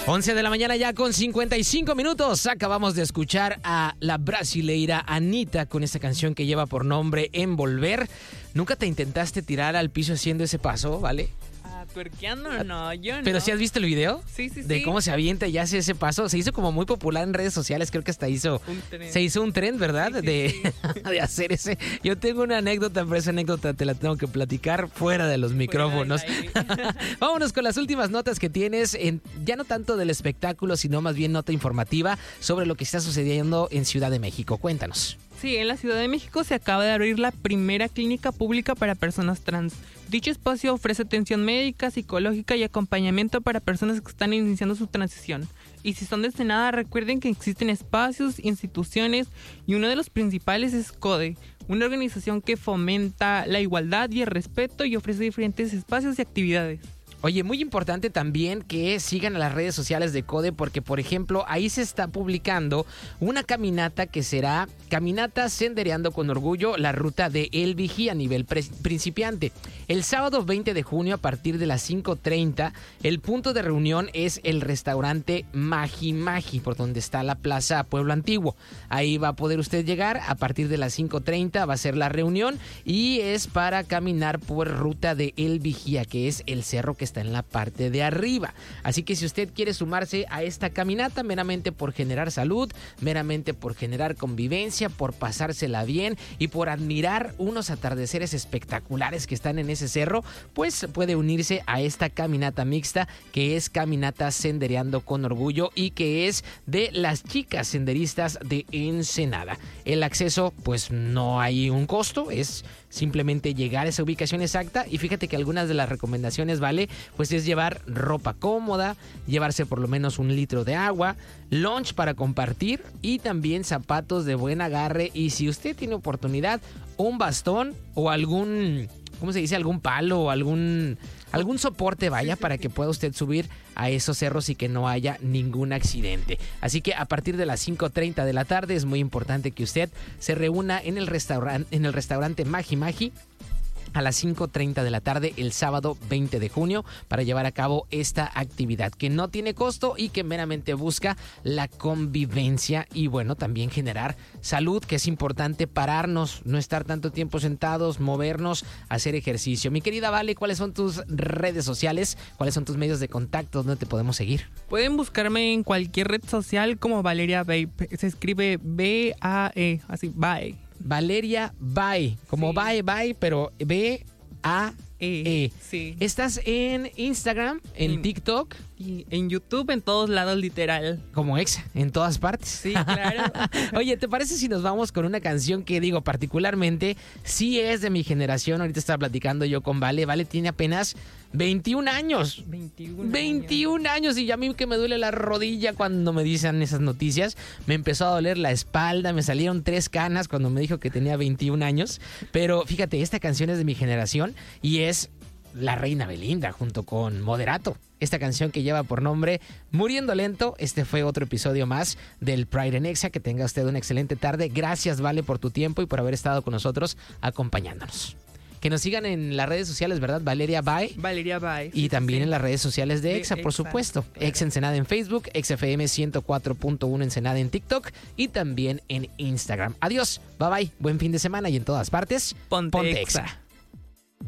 11 de la mañana ya con 55 minutos. Acabamos de escuchar a la brasileira Anitta con esta canción que lleva por nombre Envolver. ¿Nunca te intentaste tirar al piso haciendo ese paso, vale? Tuerqueando, no, yo no. ¿Pero sí has visto el video? Sí, sí, sí. De cómo se avienta y hace ese paso. Se hizo como muy popular en redes sociales. Creo que hasta se hizo un tren, ¿verdad? Sí, de hacer ese. Yo tengo una anécdota, pero esa anécdota te la tengo que platicar fuera de los micrófonos. Vámonos con las últimas notas que tienes. Ya no tanto del espectáculo, sino más bien nota informativa sobre lo que está sucediendo en Ciudad de México. Cuéntanos. Sí, en la Ciudad de México se acaba de abrir la primera clínica pública para personas trans. Dicho espacio ofrece atención médica, psicológica y acompañamiento para personas que están iniciando su transición. Y si son de Ensenada, recuerden que existen espacios, instituciones y uno de los principales es CODE, una organización que fomenta la igualdad y el respeto y ofrece diferentes espacios y actividades. Oye, muy importante también que sigan a las redes sociales de CODE porque, por ejemplo, ahí se está publicando una caminata que será Caminata Sendereando con Orgullo, la ruta de El Vigía a nivel principiante. El sábado 20 de junio a partir de las 5:30, el punto de reunión es el restaurante Magi Magi, por donde está la Plaza Pueblo Antiguo. Ahí va a poder usted llegar a partir de las 5:30, va a ser la reunión y es para caminar por ruta de El Vigía, que es el cerro que está en la parte de arriba. Así que si usted quiere sumarse a esta caminata meramente por generar salud, meramente por generar convivencia, por pasársela bien y por admirar unos atardeceres espectaculares que están en ese cerro, pues puede unirse a esta caminata mixta que es Caminata Sendereando con Orgullo y que es de las chicas senderistas de Ensenada. El acceso, pues no hay un costo, es simplemente llegar a esa ubicación exacta y fíjate que algunas de las recomendaciones, ¿vale? Pues es llevar ropa cómoda, llevarse por lo menos 1 litro de agua, lunch para compartir y también zapatos de buen agarre y si usted tiene oportunidad, un bastón o algún, ¿cómo se dice? Algún palo o algún soporte, vaya, para que pueda usted subir a esos cerros y que no haya ningún accidente. Así que a partir de las 5:30 de la tarde es muy importante que usted se reúna en el restaurante Magi Magi a las 5:30 de la tarde el sábado 20 de junio para llevar a cabo esta actividad que no tiene costo y que meramente busca la convivencia y bueno, también generar salud, que es importante pararnos, no estar tanto tiempo sentados, movernos, hacer ejercicio. Mi querida Vale, ¿cuáles son tus redes sociales? ¿Cuáles son tus medios de contacto? ¿Dónde te podemos seguir? Pueden buscarme en cualquier red social como Valeria Bae. Se escribe B-A-E, así, Bae. Valeria Bae, como sí. Bye, pero B-A-E. Sí. ¿Estás en Instagram, en TikTok? Y en YouTube, en todos lados, literal. Como Exa, en todas partes. Sí, claro. Oye, ¿te parece si nos vamos con una canción que digo particularmente sí es de mi generación? Ahorita estaba platicando yo con Vale. Vale tiene apenas 21 años. 21 años y ya a mí que me duele la rodilla cuando me dicen esas noticias. Me empezó a doler la espalda, me salieron 3 canas cuando me dijo que tenía 21 años. Pero fíjate, esta canción es de mi generación y es La Reina Belinda junto con Moderato. Esta canción que lleva por nombre Muriendo Lento. Este fue otro episodio más del Pride en Exa. Que tenga usted una excelente tarde. Gracias, Vale, por tu tiempo y por haber estado con nosotros acompañándonos. Que nos sigan en las redes sociales, ¿verdad? Valeria Bae. Valeria Bae. Y también en las redes sociales de Exa, por Exa, supuesto. claro. Exa Ensenada en Facebook, XFM 104.1 Ensenada en TikTok y también en Instagram. Adiós, bye bye, buen fin de semana y en todas partes, Ponte Exa.